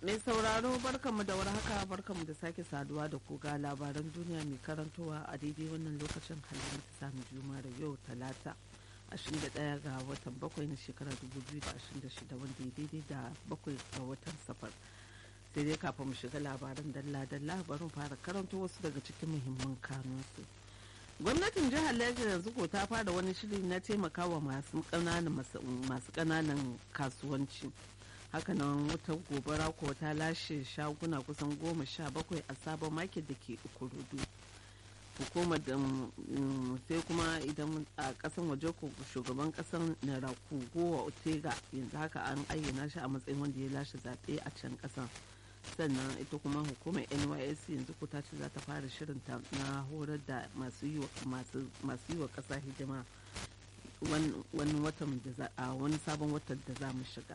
Mai sauraro barkanmu da warhaka barkanmu da sake saduwa da ku ga labaran duniya mai karantowa a daidai wannan lokacin halin ta sami juma da yau talata 21 ga watan 7 na shekarar 2026 wanda ya daidai da 7 ga watan safar. Sai dai kafin mu shiga labaran dalla-dalla bari fara karanto wasu daga cikin muhimman kanunsu. Gwamnatin jihar Lagos yanzu ko ta fara wani shiri na taimakawa masu ƙananan kasuwanci. Hakanan wutar gobara ko ta lashe shaguna kusan 17 a sabon market da ke Ikorodu. Hukumar da sai kuma idan a kasan waje ko shugaban kasan Narakugowa Otega yanzu haka an ayyana shi a matsayin wanda ya lashe zaɓe a can kasan. Sannan ita kuma hukumar NYSC yanzu ko ta ce za ta fara shirinta na horar da masu yi wa ƙasa hidima wani watan da a wani sabon watan da za mu shiga.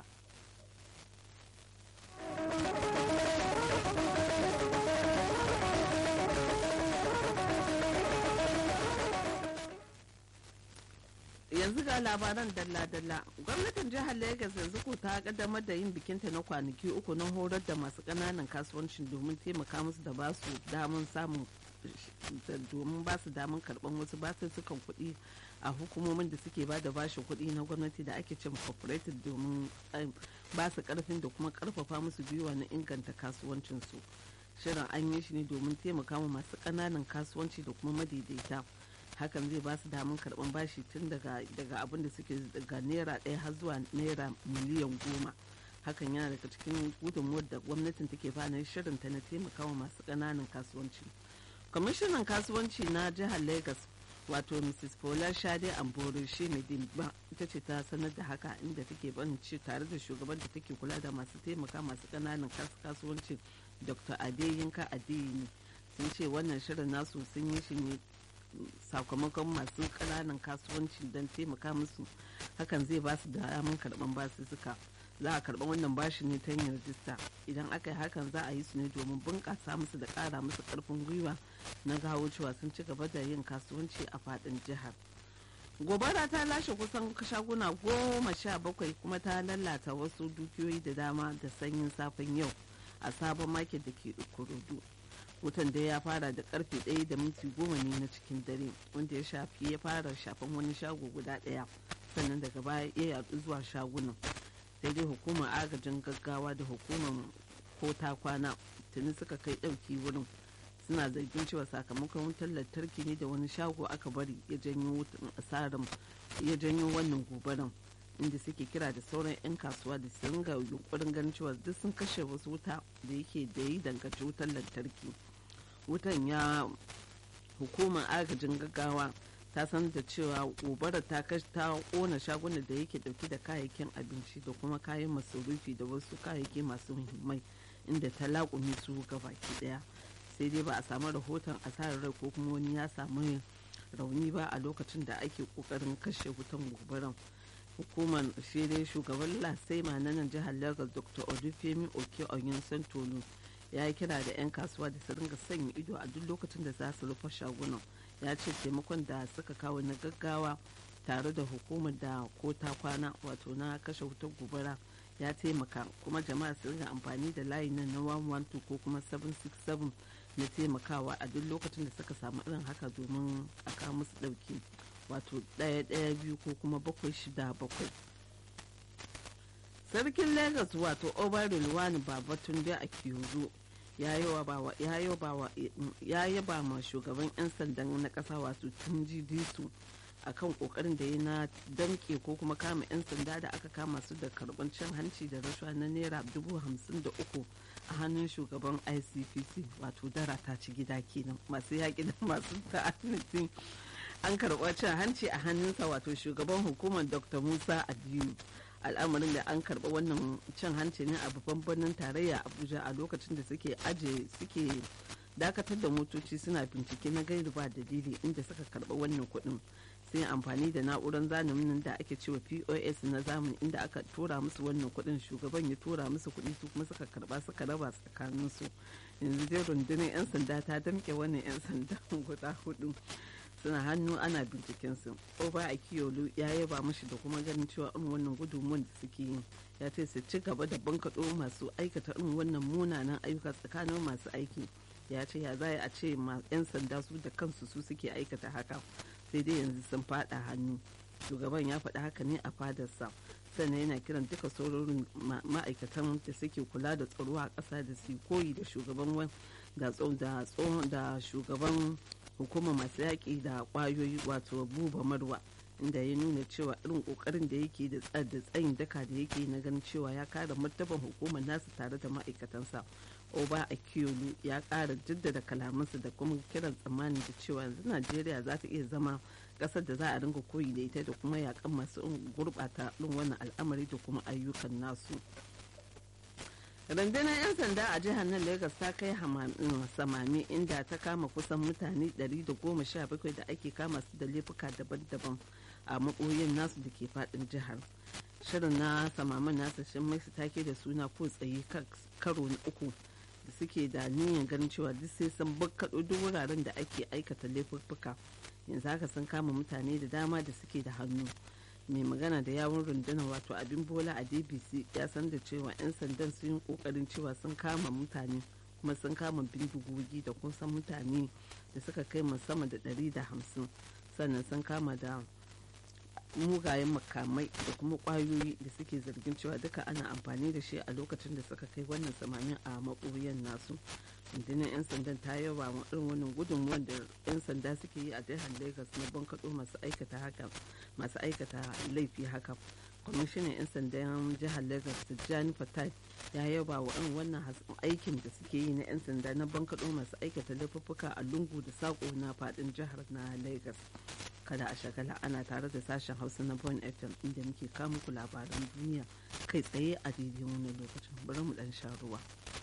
Yanzu ga labaran dalla-dalla. Gwamnatin jihar Lagos yanzu ko ta kaddamar da yin bikinta na kwanaki 3 na horar da masu ƙananan kasuwancin domin taimaka musu da ba su damun samun domin ba su damun karɓar wasu basussukan kuɗi a hukumomin da suke ba da bashin kuɗi na gwamnati da ake cin cooperative domin ba su ƙarfin da kuma ƙarfafa musu gwiwa na inganta kasuwancinsu. Shirin an yi shi ne domin taimaka ma masu ƙananan kasuwanci da kuma madaidaita. Hakan zai ba su damun karɓar bashi tun daga abin da suke daga naira 1 har zuwa naira miliyan 10. Hakan yana daga cikin gudunmuwar da gwamnatin take bana shirinta na taimakawa masu ƙananan kasuwanci. Kwamishinan kasuwanci na jihar Lagos wato Mrs. Fola Shade Ambore shi mai dimba ita ce ta sanar da haka inda take banci tare da shugaban da take kula da masu taimaka masu ƙananan kasuwanci Dr. Adeyinka Adeyini sun ce wannan shirin nasu sun yi shi ne sakamakon masu ƙananan kasuwanci don taimaka musu. Hakan zai ba su damun karɓan basussuka. Za a karɓi wannan bashi ne ta yin rajista. Idan aka yi hakan za a yi su ne domin bunƙasa musu da ƙara musu ƙarfin gwiwa na gawo cewa sun ci gaba da yin kasuwanci a faɗin jihar. Gobara ta lashe kusan shaguna 17 kuma ta lalata wasu dukiyoyi da dama da sanyin safen yau a sabon market da ke Ikorodu. Wutan da ya fara da karfe 1:10 ne na cikin dare wanda ya fara shafan wani shago guda ɗaya sannan daga baya ya yaɗu zuwa shagunan. Sai dai hukumar agajin gaggawa da hukumar ko ta kwana tuni suka kai ɗauki wurin suna zargin cewa sakamakon wutar lantarki ne da wani shago aka bari ya janyo wannan gobaran, inda suke kira da sauran 'yan kasuwa da su ringa yunkurin ganin cewa duk sun kashe wasu wuta da yake da yi danganci wutar lantarki. Wutan ya hukumar agajin gaggawa ta san da cewa gobarar ta kona shagunan da yake dauke da kayayyakin abinci da kuma kayan masarufi da wasu kayayyaki masu muhimmai inda ta laƙume su gabaki daya. Sai dai ba a samu rahoton asarar rai ko kuma wani ya samu rauni ba a lokacin da ake kokarin kashe wutan gobarar. Hukumar shi dai shugaban lasema na nan jihar Lagos Dr. Odufemi Oke Oyensantolu ya yi kira da 'yan kasuwa da su ringa sanya ido a duk lokacin da za su rufe shagunan. Ya ce taimakon da suka kawo na gaggawa tare da hukumar da ko ta kwana wato na kashe wutar gobara ya taimaka, kuma jama'a su ringa amfani da layi nan na 112 ko kuma 767 na taimakawa a duk lokacin da suka samu irin haka domin a kawo musu dauki wato 112 ko kuma 767. Sarkin Lagos wato Oba Rilwani Babatunde Akiolu ya yaba ma shugaban 'yan sandan na ƙasa wato Tunji Disu a kan ƙoƙarin da ya na damƙe ko kuma kama 'yan sanda da aka kama su da karɓar cin hanci da rashawa na naira 53,000 a hannun shugaban ICPC wato dara ta ci gida kenan masu yaƙi da masu ta'annatin. An karɓar cin hanci a hannunsa wato shugaban hukumar Dr. Musa Adiyu. Al'amarin da an karɓa wannan cin hanci ne a babban birnin tarayya Abuja a lokacin da suke dakatar da motoci suna bincike na gairu ba dalili inda suka karɓa wannan kuɗin. Sai amfani da na'urar zamanin da ake cewa POS na zamani inda aka tura musu wannan kuɗin, shugaban ya tura musu kuɗi su kuma suka karɓa suka raba tsakaninsu. Yanzu dai rundunar 'yan sanda ta damƙe wannan 'yan sandan guda 4. suna hannu ana binciken su. Oba Akiyolu ya yaba mashi da kuma ganin cewa irin wannan gudunmuwan da suke yi, ya ce su ci gaba da bankaɗo masu aikata irin wannan munanan ayyuka tsakanin masu aiki. Ya ce ya za a ce 'yan sanda su da kansu su suke aikata haka, sai dai yanzu sun faɗa hannu. Shugaban ya faɗi haka ne a fadarsa, sannan yana kiran duka sauran ma'aikatan da suke kula da tsaro a ƙasa da su koyi da shugaban da shugaban hukumar masu yaƙi da ƙwayoyi wato Buba Marwa, inda ya nuna cewa irin ƙoƙarin da yake da tsayin daka da yake na ganin cewa ya kare martaban hukumar nasu tare da ma'aikatansa. Oba Akiyolu ya ƙara jaddada kalamansa da kuma kiran tsammanin da cewa yanzu Najeriya za ta iya zama ƙasar da za a ringa koyi da ita da kuma yakan masu gurɓata ɗin wannan al'amari da kuma ayyukan nasu. Rundunar 'yan sanda a jihar nan Lagos ta kai samami inda ta kama kusan mutane 117 da ake kama su da laifuka daban-daban a maɓoyin nasu da ke faɗin jihar. Shirin na samamin nasu shin mai su take da suna ko tsaye karo na uku da suke da niyyar ganin cewa duk sai sun bakkaɗo duk wuraren da ake aikata laifuffuka. Yanzu haka sun kama mutane da dama da suke da hannu. Mai magana da yawun rundunar wato Abin Bola a DBC ya san da cewa 'yan sandan sun yi kokarin cewa sun kama mutane kuma sun kama bindigogi da kusan mutane da suka kai sama da 150, sannan sun kama da mugayen makamai da kuma kwayoyi da suke zargin cewa duka ana amfani da shi a lokacin da suka kai wannan samamin a maɓoyan nasu. Rundunar 'yan sandan ta yaba wa irin wannan gudunmuwan da 'yan sanda suke yi a jihar Lagos na bankaɗo masu aikata laifi haka. Kwamishinan 'yan sandan jihar Lagos Tijjani Fatai ya yaba wa irin wannan aikin da suke yi na 'yan sanda na bankaɗo masu aikata laifuffuka a lungu da saƙo na faɗin jihar na Lagos. Kada a shagala, ana tare da sashen Hausa na Bon FM inda muke kawo muku labaran duniya kai tsaye a daidai wannan lokacin. Bari mu ɗan sha ruwa.